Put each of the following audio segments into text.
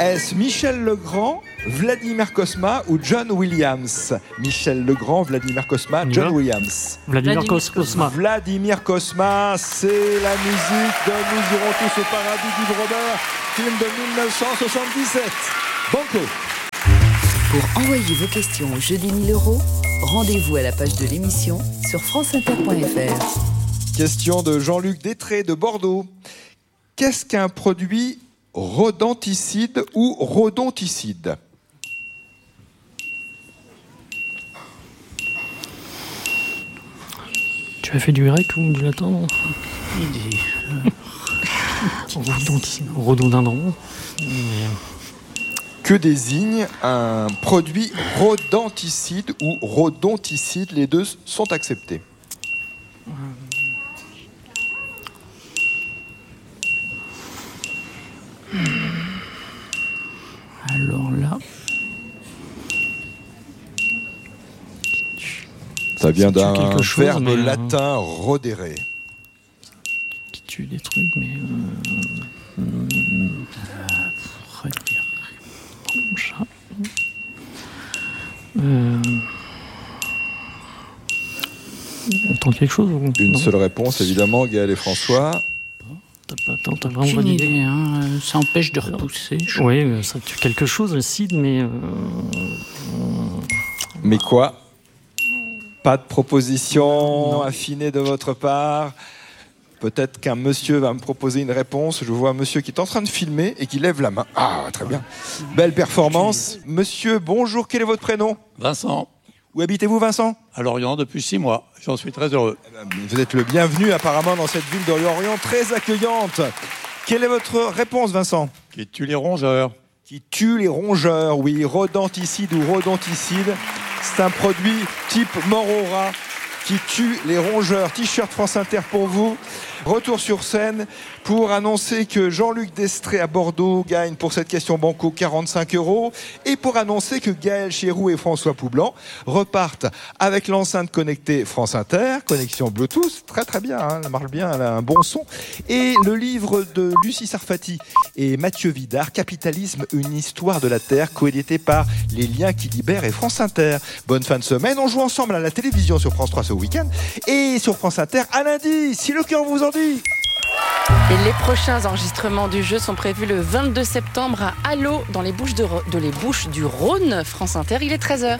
Est-ce Michel Legrand, Vladimir Cosma ou John Williams? Michel Legrand, Vladimir Cosma, John Williams. Vladimir Cosma. Vladimir Cosma, c'est la musique de Nous irons tous au paradis d'Yves Robert, film de 1977. Banco. Pour envoyer vos questions au jeu des 1000 €, rendez-vous à la page de l'émission sur franceinter.fr. Question de Jean-Luc Détré de Bordeaux. Qu'est-ce qu'un produit rodenticide ou rodonticide? Tu as fait du grec ou du latin? Rhododendron. Que désigne un produit rodenticide ou rodonticide? Les deux sont acceptés. Alors là... Ça vient d'un verbe mais, latin rodere. Qui tue des trucs, mais... On tente quelque chose ou... Une seule réponse, évidemment, Gaël et François. T'as vraiment validé. Ça empêche de repousser. Oui, ça tue quelque chose, le CID, mais... Mais quoi? Pas de proposition affinée de votre part? Peut-être qu'un monsieur va me proposer une réponse. Je vois un monsieur qui est en train de filmer et qui lève la main. Ah, très bien. Belle performance. Monsieur, bonjour, quel est votre prénom? Vincent. Où habitez-vous, Vincent? À Lorient depuis 6 mois. J'en suis très heureux. Vous êtes le bienvenu apparemment dans cette ville de Lorient, très accueillante. Quelle est votre réponse, Vincent? Qui tue les rongeurs. Qui tue les rongeurs, oui. Rodenticide ou rodonticide. C'est un produit type mort au rat qui tue les rongeurs. T-shirt France Inter pour vous. Retour sur scène pour annoncer que Jean-Luc Destré à Bordeaux gagne pour cette question banco 45 € et pour annoncer que Gaël Chéroux et François Poublan repartent avec l'enceinte connectée France Inter, connexion Bluetooth, très très bien, hein, elle marche bien, elle a un bon son, et le livre de Lucie Sarfati et Mathieu Vidard, Capitalisme, une histoire de la Terre, coédité par Les Liens qui libèrent et France Inter. Bonne fin de semaine, on joue ensemble à la télévision sur France 3 ce week-end et sur France Inter à lundi, si le cœur vous en dit. Et les prochains enregistrements du jeu sont prévus le 22 septembre à Allo, dans les Bouches du Rhône. France Inter, il est 13h.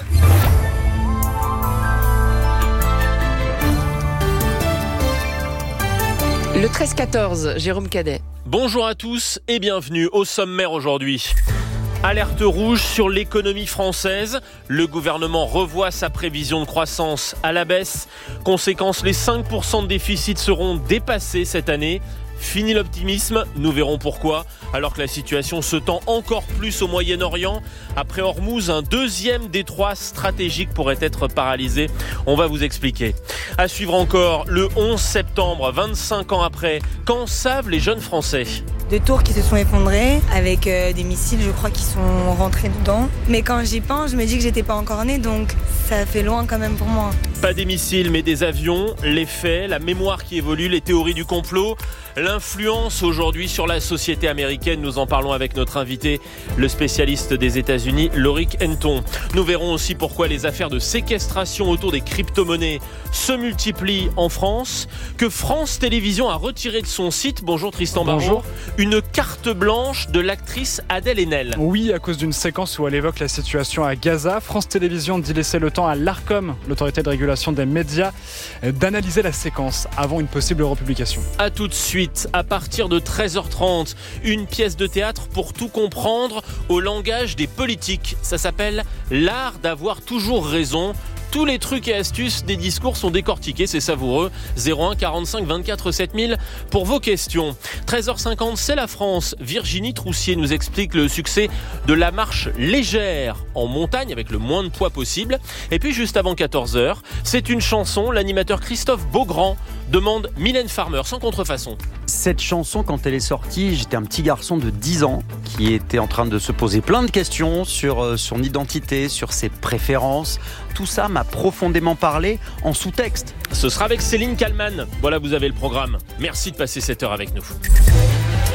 Le 13-14, Jérôme Cadet. Bonjour à tous et bienvenue au sommaire aujourd'hui. Alerte rouge sur l'économie française. Le gouvernement revoit sa prévision de croissance à la baisse. Conséquence, les 5% de déficit seront dépassés cette année. Fini l'optimisme, nous verrons pourquoi. Alors que la situation se tend encore plus au Moyen-Orient. Après Hormuz, un deuxième détroit stratégique pourrait être paralysé. On va vous expliquer. À suivre encore, le 11 septembre, 25 ans après, qu'en savent les jeunes Français ? De tours qui se sont effondrés avec des missiles, je crois, qui sont rentrés dedans. Mais quand j'y pense, je me dis que j'étais pas encore née, donc ça fait loin quand même pour moi. Pas des missiles, mais des avions, les faits, la mémoire qui évolue, les théories du complot, l'influence aujourd'hui sur la société américaine. Nous en parlons avec notre invité, le spécialiste des États-Unis, Loïc Henton. Nous verrons aussi pourquoi les affaires de séquestration autour des crypto-monnaies se multiplient en France, que France Télévisions a retiré de son site, bonjour Tristan Barrault, une carte blanche de l'actrice Adèle Haenel. Oui, à cause d'une séquence où elle évoque la situation à Gaza, France Télévisions dit laisser le temps à l'ARCOM, l'autorité de régulation des médias, d'analyser la séquence avant une possible republication. A tout de suite, à partir de 13h30, une pièce de théâtre pour tout comprendre au langage des politiques. Ça s'appelle L'art d'avoir toujours raison. Tous les trucs et astuces des discours sont décortiqués, c'est savoureux. 01 45 24 7000 pour vos questions. 13h50, c'est la France. Virginie Troussier nous explique le succès de la marche légère en montagne avec le moins de poids possible. Et puis juste avant 14h, c'est une chanson. L'animateur Christophe Beaugrand demande Mylène Farmer sans contrefaçon. Cette chanson, quand elle est sortie, j'étais un petit garçon de 10 ans qui était en train de se poser plein de questions sur son identité, sur ses préférences. Tout ça m'a profondément parlé en sous-texte. Ce sera avec Céline Kallmann. Voilà, vous avez le programme. Merci de passer cette heure avec nous.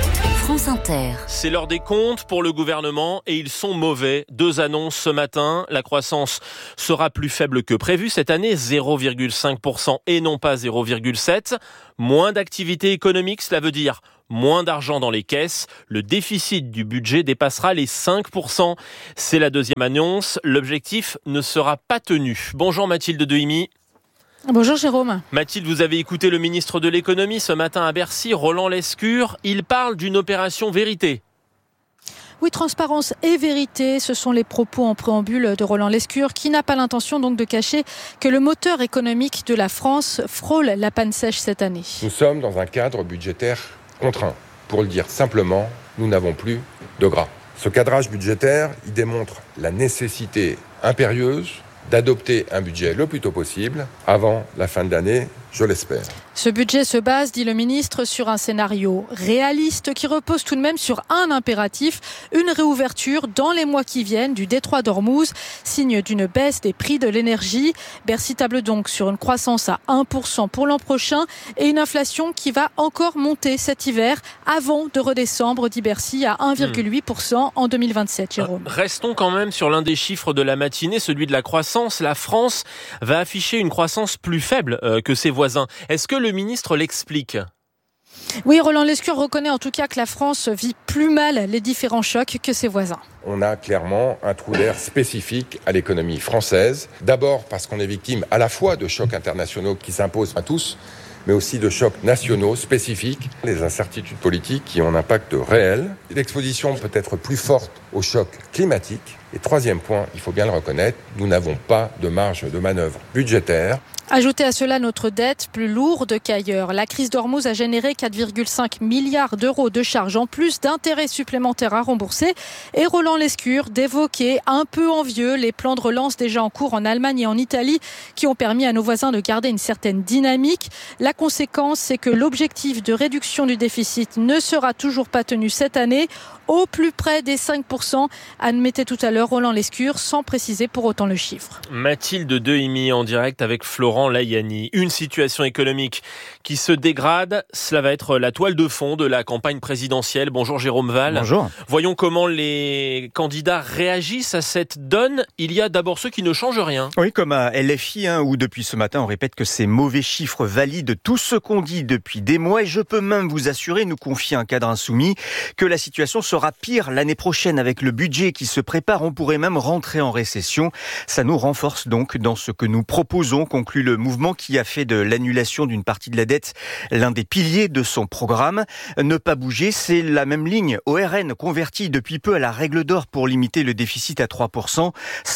France Inter. C'est l'heure des comptes pour le gouvernement et ils sont mauvais. 2 annonces ce matin. La croissance sera plus faible que prévu cette année, 0,5% et non pas 0,7%. Moins d'activité économique, cela veut dire moins d'argent dans les caisses. Le déficit du budget dépassera les 5%. C'est la deuxième annonce. L'objectif ne sera pas tenu. Bonjour Mathilde Dehimi. Bonjour Jérôme. Mathilde, vous avez écouté le ministre de l'économie ce matin à Bercy, Roland Lescure. Il parle d'une opération vérité. Oui, transparence et vérité, ce sont les propos en préambule de Roland Lescure, qui n'a pas l'intention donc de cacher que le moteur économique de la France frôle la panne sèche cette année. Nous sommes dans un cadre budgétaire contraint. Pour le dire simplement, nous n'avons plus de gras. Ce cadrage budgétaire, il démontre la nécessité impérieuse d'adopter un budget le plus tôt possible, avant la fin de l'année, je l'espère. Ce budget se base, dit le ministre, sur un scénario réaliste qui repose tout de même sur un impératif, une réouverture dans les mois qui viennent du détroit d'Ormuz, signe d'une baisse des prix de l'énergie. Bercy table donc sur une croissance à 1% pour l'an prochain et une inflation qui va encore monter cet hiver avant de redescendre, dit Bercy, à 1,8% en 2027. Jérôme. Restons quand même sur l'un des chiffres de la matinée, celui de la croissance. La France va afficher une croissance plus faible que ses voisins. Est-ce que le ministre l'explique ? Oui, Roland Lescure reconnaît en tout cas que la France vit plus mal les différents chocs que ses voisins. On a clairement un trou d'air spécifique à l'économie française. D'abord parce qu'on est victime à la fois de chocs internationaux qui s'imposent à tous, mais aussi de chocs nationaux spécifiques, les incertitudes politiques qui ont un impact réel. L'exposition peut être plus forte aux chocs climatiques. Et troisième point, il faut bien le reconnaître, nous n'avons pas de marge de manœuvre budgétaire. Ajoutez à cela notre dette plus lourde qu'ailleurs. La crise d'Ormuz a généré 4,5 milliards d'euros de charges en plus d'intérêts supplémentaires à rembourser. Et Roland Lescure d'évoquer un peu envieux les plans de relance déjà en cours en Allemagne et en Italie qui ont permis à nos voisins de garder une certaine dynamique. La conséquence, c'est que l'objectif de réduction du déficit ne sera toujours pas tenu cette année, au plus près des 5%, admettait tout à l'heure Roland Lescure, sans préciser pour autant le chiffre. Mathilde Dehimi en direct avec Florent Layani. Une situation économique qui se dégrade, cela va être la toile de fond de la campagne présidentielle. Bonjour Jérôme Val. Bonjour. Voyons comment les candidats réagissent à cette donne. Il y a d'abord ceux qui ne changent rien. Oui, comme à LFI, où depuis ce matin on répète que ces mauvais chiffres valident tout ce qu'on dit depuis des mois. Et je peux même vous assurer, nous confier un cadre insoumis, que la situation sera pire l'année prochaine avec le budget qui se prépare. On pourrait même rentrer en récession. Ça nous renforce donc dans ce que nous proposons, conclut le mouvement qui a fait de l'annulation d'une partie de la dette l'un des piliers de son programme. Ne pas bouger, c'est la même ligne. Au RN, convertie depuis peu à la règle d'or pour limiter le déficit à 3%,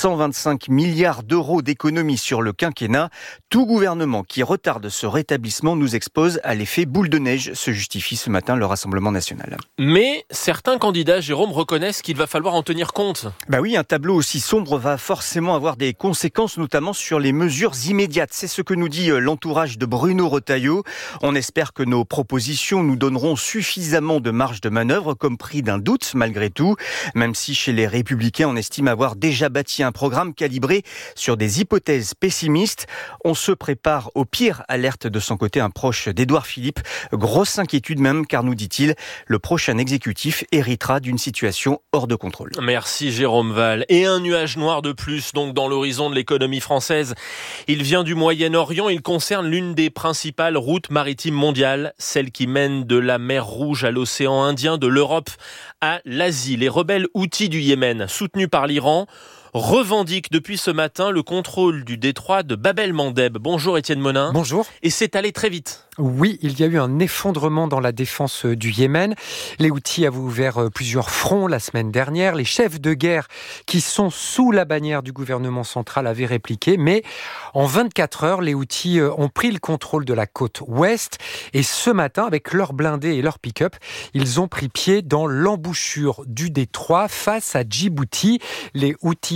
125 milliards d'euros d'économies sur le quinquennat. Tout gouvernement qui retarde ce rétablissement nous expose à l'effet boule de neige, se justifie ce matin le Rassemblement national. Mais certains candidats, Jérôme, reconnaissent qu'il va falloir en tenir compte. Bah oui, un tableau aussi sombre va forcément avoir des conséquences, notamment sur les mesures immédiates. C'est ce que nous dit l'entourage de Bruno Retailleau. On espère que nos propositions nous donneront suffisamment de marge de manœuvre, comme prix d'un doute malgré tout, même si chez les Républicains on estime avoir déjà bâti un programme calibré sur des hypothèses pessimistes. On se prépare au pire, alerte de son côté un proche d'Édouard Philippe. Grosse inquiétude même, car nous dit-il, le prochain exécutif héritera d'une situation hors de contrôle. Merci Jérôme Val. Et un nuage noir de plus donc dans l'horizon de l'économie française. Il vient du Moyen-Orient, il concerne l'une des principales routes maritimes mondiales, celle qui mène de la mer Rouge à l'océan Indien, de l'Europe à l'Asie. Les rebelles houthis du Yémen, soutenus par l'Iran, revendiquent depuis ce matin le contrôle du détroit de Bab el-Mandeb. Bonjour Étienne Monin. Bonjour. Et c'est allé très vite. Oui, il y a eu un effondrement dans la défense du Yémen. Les Houthis avaient ouvert plusieurs fronts la semaine dernière. Les chefs de guerre qui sont sous la bannière du gouvernement central avaient répliqué. Mais en 24 heures, les Houthis ont pris le contrôle de la côte ouest. Et ce matin, avec leurs blindés et leurs pick-up, ils ont pris pied dans l'embouchure du détroit face à Djibouti. Les Houthis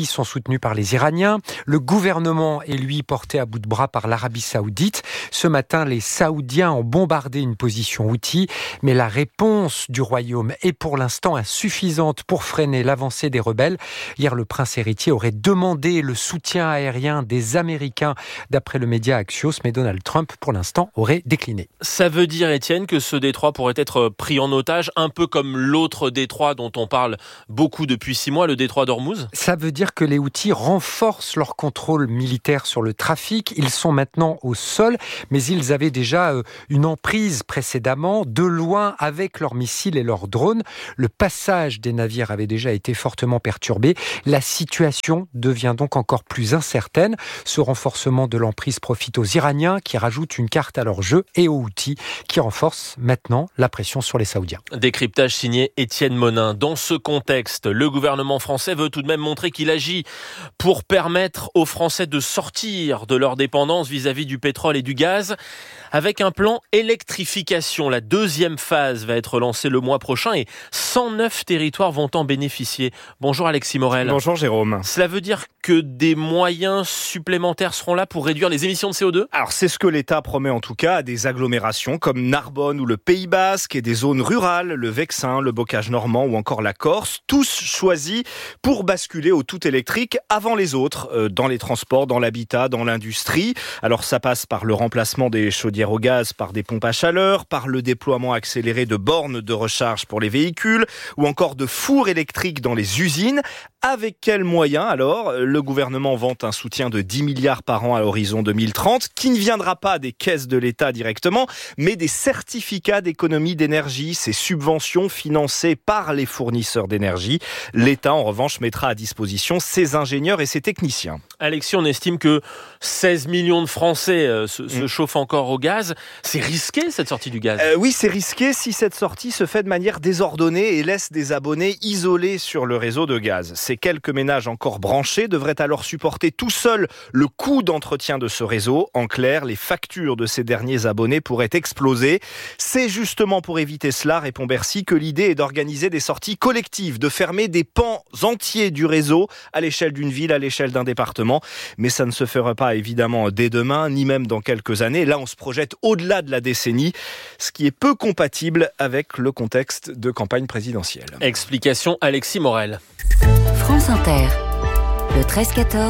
Houthis sont soutenus par les Iraniens. Le gouvernement est lui porté à bout de bras par l'Arabie Saoudite. Ce matin, les Saoudiens ont bombardé une position Houthi, mais la réponse du royaume est pour l'instant insuffisante pour freiner l'avancée des rebelles. Hier, le prince héritier aurait demandé le soutien aérien des Américains, d'après le média Axios, mais Donald Trump, pour l'instant, aurait décliné. Ça veut dire, Étienne, que ce détroit pourrait être pris en otage, un peu comme l'autre détroit dont on parle beaucoup depuis 6 mois, le détroit d'Ormuz ? Ça veut dire que les Houthis renforcent leur contrôle militaire sur le trafic. Ils sont maintenant au sol, mais ils avaient déjà une emprise précédemment, de loin, avec leurs missiles et leurs drones. Le passage des navires avait déjà été fortement perturbé. La situation devient donc encore plus incertaine. Ce renforcement de l'emprise profite aux Iraniens qui rajoutent une carte à leur jeu et aux Houthis qui renforcent maintenant la pression sur les Saoudiens. Décryptage signé Étienne Monin. Dans ce contexte, le gouvernement français veut tout de même montrer qu'il agit pour permettre aux Français de sortir de leur dépendance vis-à-vis du pétrole et du gaz avec un plan électrification. La deuxième phase va être lancée le mois prochain et 109 territoires vont en bénéficier. Bonjour Alexis Morel. Bonjour Jérôme. Cela veut dire que des moyens supplémentaires seront là pour réduire les émissions de CO2 ? Alors c'est ce que l'État promet en tout cas à des agglomérations comme Narbonne ou le Pays Basque et des zones rurales, le Vexin, le Bocage normand ou encore la Corse, tous choisis pour basculer au tout électrique avant les autres, dans les transports, dans l'habitat, dans l'industrie. Alors ça passe par le remplacement des chaudières au gaz par des pompes à chaleur, par le déploiement accéléré de bornes de recharge pour les véhicules ou encore de fours électriques dans les usines. Avec quels moyens alors ? Le gouvernement vante un soutien de 10 milliards par an à l'horizon 2030 qui ne viendra pas des caisses de l'État directement, mais des certificats d'économie d'énergie, ces subventions financées par les fournisseurs d'énergie. L'État en revanche mettra à disposition ses ingénieurs et ses techniciens. Alexis, on estime que 16 millions de Français se chauffent encore au gaz. C'est risqué cette sortie du gaz ? Oui, c'est risqué si cette sortie se fait de manière désordonnée et laisse des abonnés isolés sur le réseau de gaz. Ces quelques ménages encore branchés devraient alors supporter tout seuls le coût d'entretien de ce réseau. En clair, les factures de ces derniers abonnés pourraient exploser. C'est justement pour éviter cela, répond Bercy, que l'idée est d'organiser des sorties collectives, de fermer des pans entiers du réseau à l'échelle d'une ville, à l'échelle d'un département. Mais ça ne se fera pas évidemment dès demain, ni même dans quelques années. Là, on se projette au-delà de la décennie, ce qui est peu compatible avec le contexte de campagne présidentielle. Explication Alexis Morel. France Inter, le 13-14,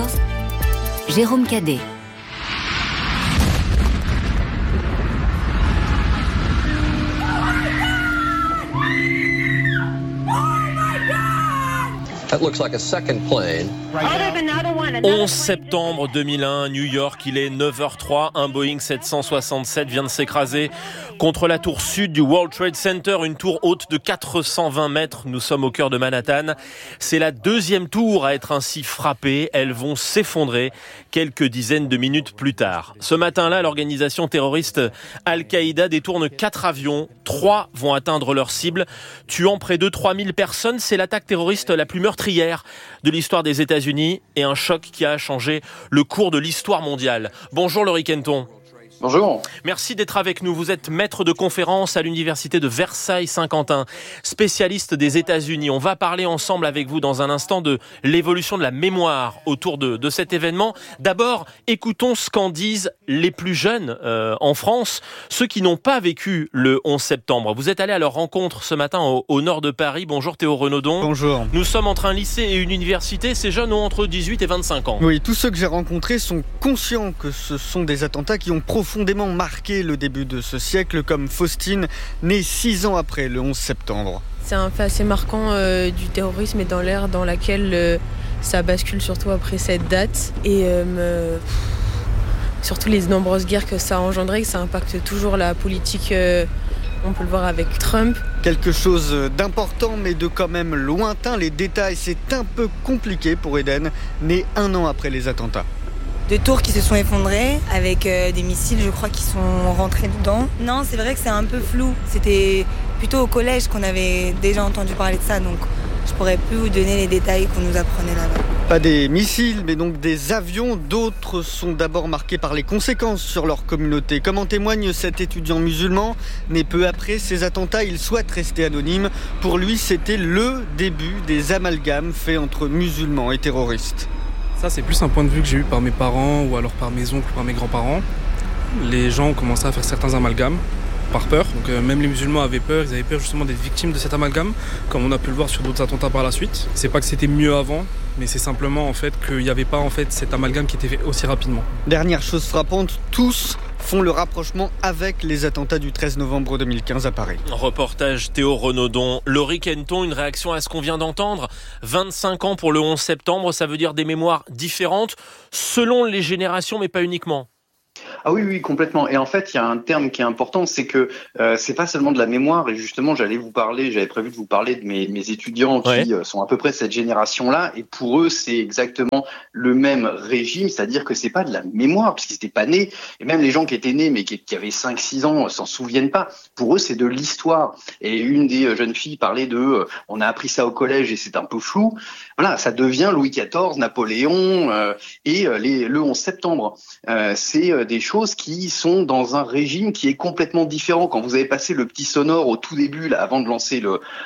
Jérôme Cadet. That looks like a second plane. 11 septembre 2001, New York, il est 9h03. Un Boeing 767 vient de s'écraser contre la tour sud du World Trade Center, une tour haute de 420 mètres. Nous sommes au cœur de Manhattan. C'est la deuxième tour à être ainsi frappée. Elles vont s'effondrer quelques dizaines de minutes plus tard. Ce matin-là, l'organisation terroriste Al-Qaïda détourne 4 avions. 3 vont atteindre leur cible, tuant près de 3000 personnes. C'est l'attaque terroriste la plus meurtrière de l'histoire des États-Unis et un choc qui a changé le cours de l'histoire mondiale. Bonjour Laurie Kenton. Bonjour. Merci d'être avec nous. Vous êtes maître de conférence à l'université de Versailles-Saint-Quentin, spécialiste des États-Unis. On va parler ensemble avec vous dans un instant de l'évolution de la mémoire autour de cet événement. D'abord, écoutons ce qu'en disent les plus jeunes en France, ceux qui n'ont pas vécu le 11 septembre. Vous êtes allé à leur rencontre ce matin au nord de Paris. Bonjour Théo Renaudon. Bonjour. Nous sommes entre un lycée et une université. Ces jeunes ont entre 18 et 25 ans. Oui, tous ceux que j'ai rencontrés sont conscients que ce sont des attentats qui ont profondément marqué le début de ce siècle, comme Faustine, née 6 ans après le 11 septembre. C'est un fait assez marquant du terrorisme et dans l'ère dans laquelle ça bascule surtout après cette date. Et surtout les nombreuses guerres que ça a engendré, que ça impacte toujours la politique. On peut le voir avec Trump. Quelque chose d'important mais de quand même lointain. Les détails, c'est un peu compliqué pour Eden, née 1 an après les attentats. 2 tours qui se sont effondrées avec des missiles, je crois, qui sont rentrés dedans. Non, c'est vrai que c'est un peu flou. C'était plutôt au collège qu'on avait déjà entendu parler de ça, donc je pourrais plus vous donner les détails qu'on nous apprenait là-bas. Pas des missiles, mais donc des avions. D'autres sont d'abord marqués par les conséquences sur leur communauté. Comme en témoigne cet étudiant musulman, né peu après ces attentats, il souhaite rester anonyme. Pour lui, c'était le début des amalgames faits entre musulmans et terroristes. Ça, c'est plus un point de vue que j'ai eu par mes parents ou alors par mes oncles ou par mes grands-parents. Les gens ont commencé à faire certains amalgames par peur. Donc même les musulmans avaient peur, ils avaient peur justement d'être victimes de cet amalgame, comme on a pu le voir sur d'autres attentats par la suite. C'est pas que c'était mieux avant, mais c'est simplement en fait qu'il n'y avait pas en fait cet amalgame qui était fait aussi rapidement. Dernière chose frappante, tous font le rapprochement avec les attentats du 13 novembre 2015 à Paris. Reportage Théo Renaudon. Laurie Kenton, une réaction à ce qu'on vient d'entendre. 25 ans pour le 11 septembre, ça veut dire des mémoires différentes selon les générations, mais pas uniquement. Ah oui, complètement. Et en fait, il y a un terme qui est important, c'est que c'est pas seulement de la mémoire. Et justement, j'avais prévu de vous parler de mes étudiants qui sont à peu près de cette génération-là. Et pour eux, c'est exactement le même régime, c'est-à-dire que c'est pas de la mémoire, puisqu'ils n'étaient pas nés. Et même les gens qui étaient nés, mais qui avaient 5-6 ans, s'en souviennent pas. Pour eux, c'est de l'histoire. Et une des jeunes filles parlait de on a appris ça au collège et c'est un peu flou. Voilà, ça devient Louis XIV, Napoléon et le 11 septembre. C'est des choses qui sont dans un régime qui est complètement différent. Quand vous avez passé le petit sonore au tout début, là, avant de lancer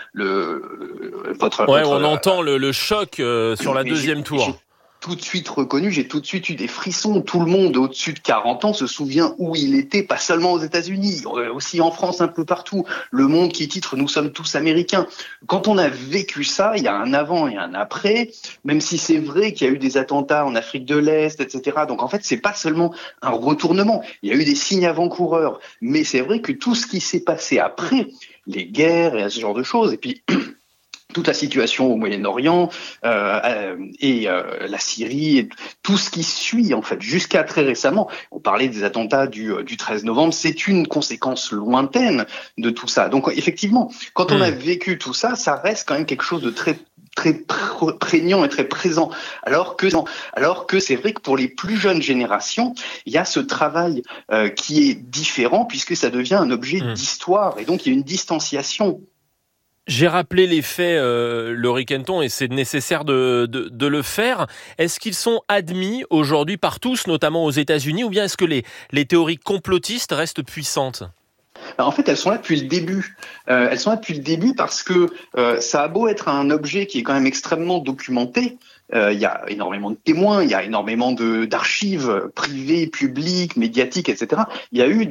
votre on entend le choc sur la deuxième tour. Tout de suite reconnu, j'ai tout de suite eu des frissons. Tout le monde au-dessus de 40 ans se souvient où il était, pas seulement aux États-Unis, aussi en France, un peu partout. Le Monde qui titre « Nous sommes tous américains ». Quand on a vécu ça, il y a un avant et un après, même si c'est vrai qu'il y a eu des attentats en Afrique de l'Est, etc. Donc en fait, c'est pas seulement un retournement. Il y a eu des signes avant-coureurs. Mais c'est vrai que tout ce qui s'est passé après, les guerres et ce genre de choses, et puis toute la situation au Moyen-Orient et la Syrie, et tout ce qui suit en fait jusqu'à très récemment. On parlait des attentats du 13 novembre, c'est une conséquence lointaine de tout ça. Donc effectivement, quand on a vécu tout ça, ça reste quand même quelque chose de très prégnant et très présent. Alors que c'est vrai que pour les plus jeunes générations, il y a ce travail qui est différent puisque ça devient un objet d'histoire et donc il y a une distanciation. J'ai rappelé les faits, Laurie Kenton, et c'est nécessaire de le faire. Est-ce qu'ils sont admis aujourd'hui par tous, notamment aux États-Unis, ou bien est-ce que les théories complotistes restent puissantes ? En fait, elles sont là depuis le début. Elles sont là depuis le début parce que ça a beau être un objet qui est quand même extrêmement documenté. Il y a énormément de témoins, il y a énormément d'archives privées, publiques, médiatiques, etc. Il y a eu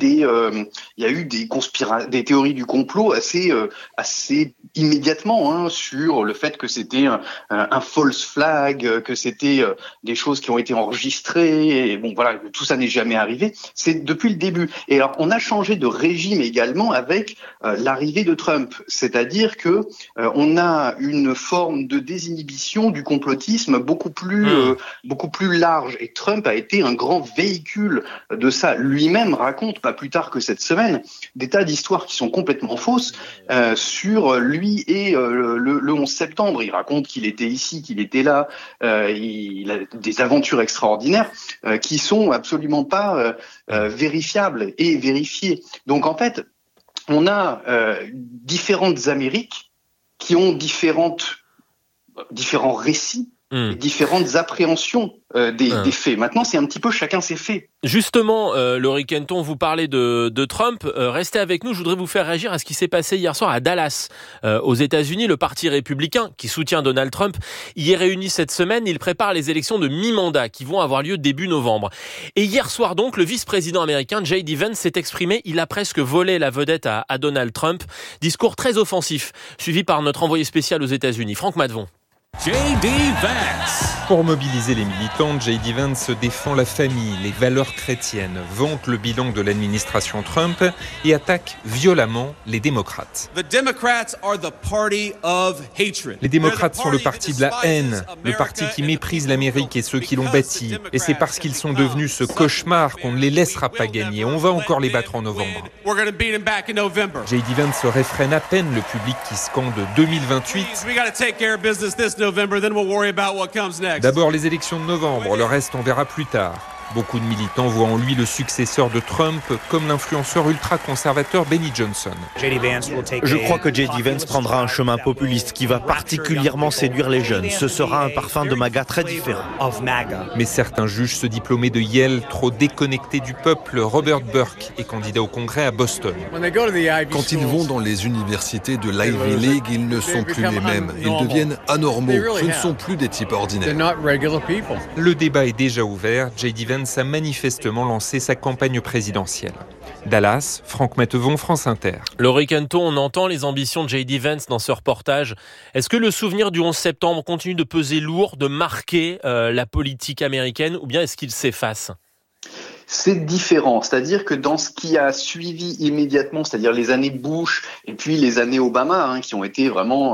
des théories du complot assez immédiatement sur le fait que c'était un false flag, que c'était des choses qui ont été enregistrées. Et bon, voilà, tout ça n'est jamais arrivé. C'est depuis le début. Et alors, on a changé de régime également avec l'arrivée de Trump, c'est-à-dire que on a une forme de désinhibition du complotisme beaucoup plus large. Et Trump a été un grand véhicule de ça. Lui-même raconte, pas plus tard que cette semaine, des tas d'histoires qui sont complètement fausses sur lui et le 11 septembre. Il raconte qu'il était ici, qu'il était là. Il a des aventures extraordinaires qui sont absolument pas vérifiables et vérifiées. Donc en fait, on a différentes Amériques qui ont différents récits, et différentes appréhensions des faits. Maintenant, c'est un petit peu chacun ses faits. Justement, Laurie Kenton, vous parlez de Trump. Restez avec nous, je voudrais vous faire réagir à ce qui s'est passé hier soir à Dallas, aux États-Unis. Le Parti républicain, qui soutient Donald Trump, y est réuni cette semaine. Il prépare les élections de mi-mandat qui vont avoir lieu début novembre. Et hier soir donc, le vice-président américain J.D. Vance s'est exprimé. Il a presque volé la vedette à Donald Trump. Discours très offensif, suivi par notre envoyé spécial aux États-Unis, Franck Madvon. J.D. Vance. Pour mobiliser les militants, J.D. Vance défend la famille, les valeurs chrétiennes, vante le bilan de l'administration Trump et attaque violemment les démocrates. Les démocrates sont le parti de la haine, le parti qui méprise l'Amérique et ceux qui l'ont bâtie. Et c'est parce qu'ils sont devenus ce cauchemar qu'on ne les laissera pas gagner. On va encore les battre en novembre. J.D. Vance réfrène à peine le public qui scande 2028. D'abord les élections de novembre, le reste on verra plus tard. Beaucoup de militants voient en lui le successeur de Trump, comme l'influenceur ultra-conservateur Benny Johnson. Je crois que J.D. Vance prendra un chemin populiste qui va particulièrement séduire les jeunes. Ce sera un parfum de MAGA très différent. Mais certains jugent ce diplômé de Yale trop déconnecté du peuple. Robert Burke est candidat au Congrès à Boston. Quand ils vont dans les universités de l'Ivy League, ils ne sont plus les mêmes. Ils deviennent anormaux. Ce ne sont plus des types ordinaires. Le débat est déjà ouvert. J.D. Vance a manifestement lancé sa campagne présidentielle. Dallas, Franck Mattevon, France Inter. Laurie Canton, on entend les ambitions de J.D. Vance dans ce reportage. Est-ce que le souvenir du 11 septembre continue de peser lourd, de marquer la politique américaine, ou bien est-ce qu'il s'efface ? C'est différent, c'est-à-dire que dans ce qui a suivi immédiatement, c'est-à-dire les années Bush et puis les années Obama, qui ont été vraiment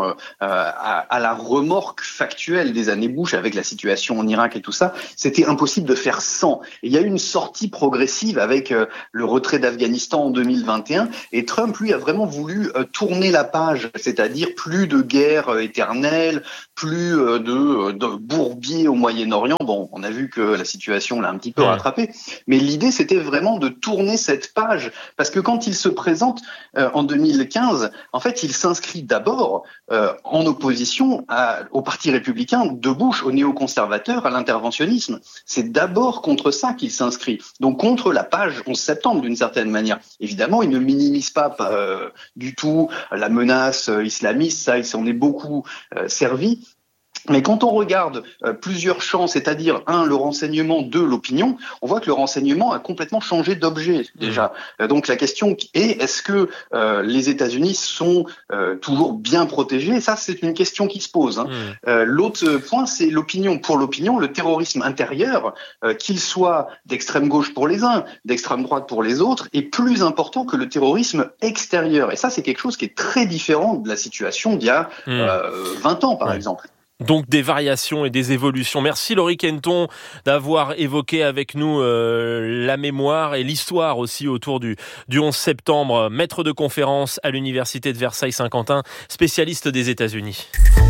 à la remorque factuelle des années Bush avec la situation en Irak et tout ça, c'était impossible de faire sans. Et il y a eu une sortie progressive avec le retrait d'Afghanistan en 2021 et Trump, lui, a vraiment voulu tourner la page, c'est-à-dire plus de guerre éternelle, plus de bourbier au Moyen-Orient. Bon, on a vu que la situation l'a un petit peu rattrapé, mais l'idée, c'était vraiment de tourner cette page, parce que quand il se présente en 2015, en fait, il s'inscrit d'abord en opposition au Parti républicain de Bush, aux néoconservateurs, à l'interventionnisme. C'est d'abord contre ça qu'il s'inscrit, donc contre la page 11 septembre d'une certaine manière. Évidemment, il ne minimise pas du tout la menace islamiste, ça, il s'en est beaucoup servi. Mais quand on regarde plusieurs champs, c'est-à-dire le renseignement, l'opinion, on voit que le renseignement a complètement changé d'objet déjà. Donc la question est, est-ce que les États-Unis sont toujours bien protégés ? Ça, c'est une question qui se pose. L'autre point, c'est l'opinion. Pour l'opinion, le terrorisme intérieur, qu'il soit d'extrême gauche pour les uns, d'extrême droite pour les autres, est plus important que le terrorisme extérieur. Et ça, c'est quelque chose qui est très différent de la situation d'il y a 20 ans, par exemple. Donc des variations et des évolutions. Merci Laurie Kenton d'avoir évoqué avec nous la mémoire et l'histoire aussi autour du 11 septembre. Maître de conférence à l'Université de Versailles-Saint-Quentin, spécialiste des États-Unis.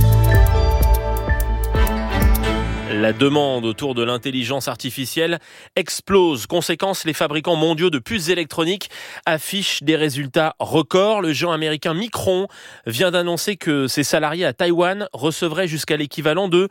La demande autour de l'intelligence artificielle explose. Conséquence, les fabricants mondiaux de puces électroniques affichent des résultats records. Le géant américain Micron vient d'annoncer que ses salariés à Taïwan recevraient jusqu'à l'équivalent de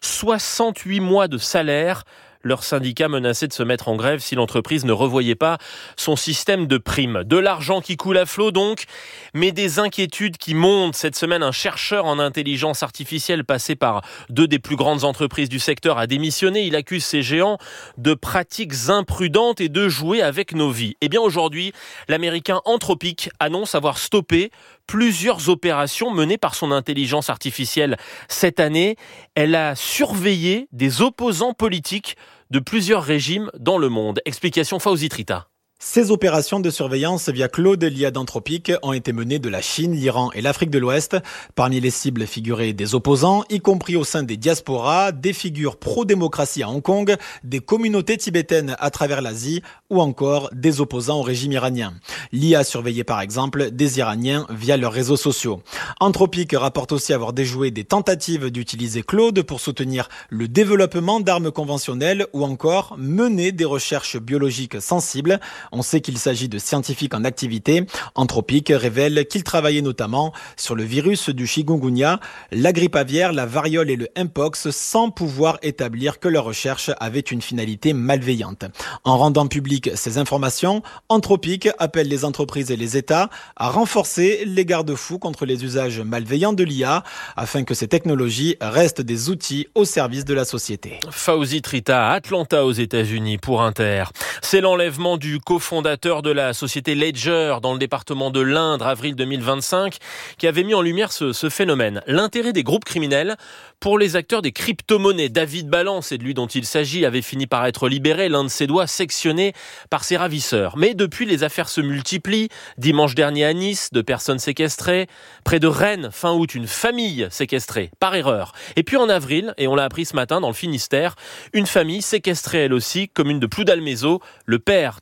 68 mois de salaire. Leur syndicat menaçait de se mettre en grève si l'entreprise ne revoyait pas son système de primes. De l'argent qui coule à flot donc, mais des inquiétudes qui montent. Cette semaine, un chercheur en intelligence artificielle passé par deux des plus grandes entreprises du secteur a démissionné. Il accuse ces géants de pratiques imprudentes et de jouer avec nos vies. Eh bien aujourd'hui, l'américain Anthropic annonce avoir stoppé plusieurs opérations menées par son intelligence artificielle cette année. Elle a surveillé des opposants politiques de plusieurs régimes dans le monde. Explication Fawzi Trita. Ces opérations de surveillance via Claude l'IA d'Anthropic ont été menées de la Chine, l'Iran et l'Afrique de l'Ouest. Parmi les cibles figuraient des opposants, y compris au sein des diasporas, des figures pro-démocratie à Hong Kong, des communautés tibétaines à travers l'Asie ou encore des opposants au régime iranien. L'IA surveillait par exemple des Iraniens via leurs réseaux sociaux. Anthropic rapporte aussi avoir déjoué des tentatives d'utiliser Claude pour soutenir le développement d'armes conventionnelles ou encore mener des recherches biologiques sensibles. On sait qu'il s'agit de scientifiques en activité. Anthropic révèle qu'il travaillait notamment sur le virus du chikungunya, la grippe aviaire, la variole et le mpox sans pouvoir établir que leur recherche avait une finalité malveillante. En rendant publiques ces informations, Anthropic appelle les entreprises et les États à renforcer les garde-fous contre les usages malveillants de l'IA afin que ces technologies restent des outils au service de la société. Fawzi Trita à Atlanta aux États-Unis pour Inter. C'est l'enlèvement du cofondateur de la société Ledger dans le département de l'Indre, avril 2025, qui avait mis en lumière ce phénomène. L'intérêt des groupes criminels pour les acteurs des crypto-monnaies. David Ballant, c'est de lui dont il s'agit, avait fini par être libéré, l'un de ses doigts sectionné par ses ravisseurs. Mais depuis, les affaires se multiplient. Dimanche dernier à Nice, 2 personnes séquestrées. Près de Rennes, fin août, une famille séquestrée, par erreur. Et puis en avril, et on l'a appris ce matin dans le Finistère, une famille séquestrée elle aussi, commune de Ploudalmézeau. Le père travaillait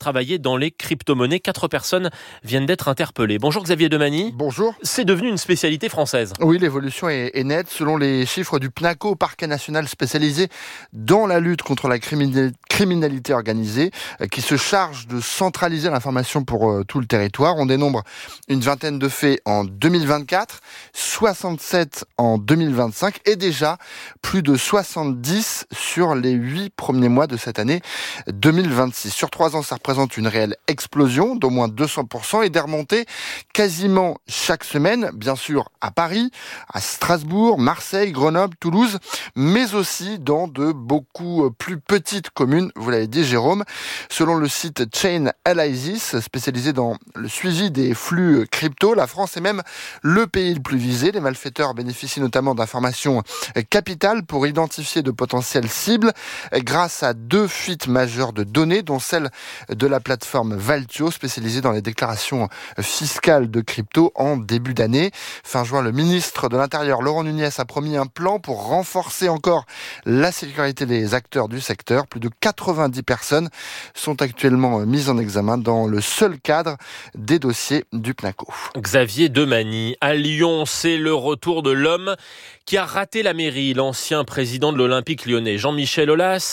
dans les crypto-monnaies. 4 personnes viennent d'être interpellées. Bonjour Xavier Demagny. Bonjour. C'est devenu une spécialité française. Oui, l'évolution est nette. Selon les chiffres du PNACO, parquet national spécialisé dans la lutte contre la criminalité organisée, qui se charge de centraliser l'information pour tout le territoire. On dénombre une vingtaine de faits en 2024, 67 en 2025 et déjà plus de 70 sur les 8 premiers mois de cette année 2026. Sur 3 ans, ça représente une réelle explosion d'au moins 200% et des remontées quasiment chaque semaine, bien sûr à Paris, à Strasbourg, Marseille, Grenoble, Toulouse, mais aussi dans de beaucoup plus petites communes, vous l'avez dit Jérôme. Selon le site Chain Analysis, spécialisé dans le suivi des flux crypto, la France est même le pays le plus visé. Les malfaiteurs bénéficient notamment d'informations capitales pour identifier de potentielles cibles grâce à 2 fuites majeures de données, dont celle de la plateforme Valtio, spécialisée dans les déclarations fiscales de crypto en début d'année. Fin juin, le ministre de l'Intérieur, Laurent Nunez, a promis un plan pour renforcer encore la sécurité des acteurs du secteur. Plus de 90 personnes sont actuellement mises en examen dans le seul cadre des dossiers du PNACO. Xavier Demagny. À Lyon, c'est le retour de l'homme qui a raté la mairie, l'ancien président de l'Olympique lyonnais, Jean-Michel Aulas,